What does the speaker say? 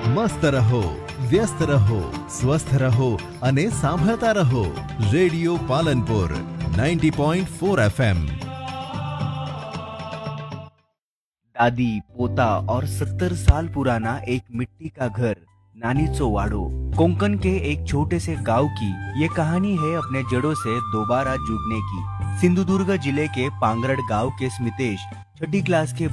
મસ્ત રહો, વ્યસ્ત રહો, સ્વસ્થ રહો અને સાંભળતા રહો રેડિયો પાલનપુર 90.4 FM। दादी, पोता और 70 साल पुराना एक मिट्टी का घर, नानीचो वाड़ो। कोंकण के एक छोटे से गांव की ये कहानी है अपने जड़ों से दोबारा जुड़ने की। सिंधुदुर्ग जिले के पांगरड़ गांव के स्मितेश छठी क्लास के